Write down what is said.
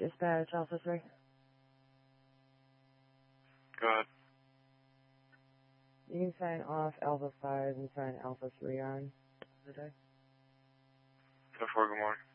Dispatch Alpha 3. Go ahead. You can sign off Alpha 5 and sign Alpha 3 on today. 10-4, good morning.